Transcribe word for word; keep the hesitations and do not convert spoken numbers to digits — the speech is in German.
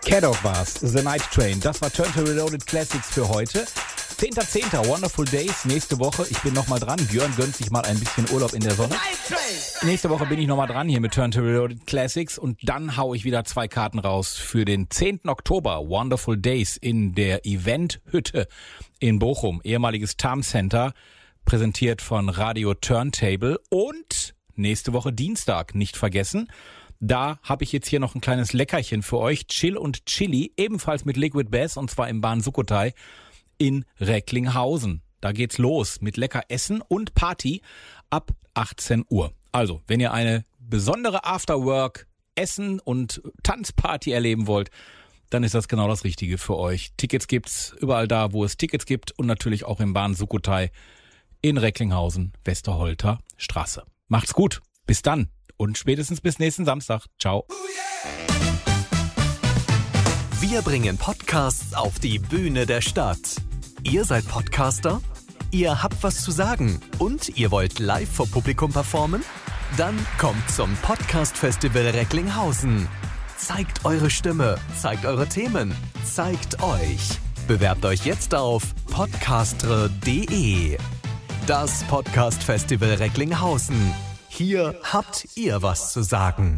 Cadog war's, The Night Train. Das war Turn to Reloaded Classics für heute. zehnter zehnter Wonderful Days, nächste Woche. Ich bin nochmal dran. Björn gönnt sich mal ein bisschen Urlaub in der Sonne. Nächste Woche bin ich nochmal dran hier mit Turn to Reloaded Classics und dann hau ich wieder zwei Karten raus für den zehnten Oktober. Wonderful Days in der Eventhütte in Bochum, ehemaliges Tarm Center, präsentiert von Radio Turntable. Und nächste Woche Dienstag, nicht vergessen, da habe ich jetzt hier noch ein kleines Leckerchen für euch. Chill und Chili, ebenfalls mit Liquid Bass und zwar im Bahn Sukhothai in Recklinghausen. Da geht's los mit lecker Essen und Party ab achtzehn Uhr. Also, wenn ihr eine besondere Afterwork Essen und Tanzparty erleben wollt, dann ist das genau das Richtige für euch. Tickets gibt's überall da, wo es Tickets gibt und natürlich auch im Bahn Sukhothai in Recklinghausen, Westerholter Straße. Macht's gut. Bis dann. Und spätestens bis nächsten Samstag. Ciao. Wir bringen Podcasts auf die Bühne der Stadt. Ihr seid Podcaster? Ihr habt was zu sagen und ihr wollt live vor Publikum performen? Dann kommt zum Podcast Festival Recklinghausen. Zeigt eure Stimme, zeigt eure Themen, zeigt euch. Bewerbt euch jetzt auf podcastre punkt de. Das Podcast Festival Recklinghausen. Hier habt ihr was zu sagen.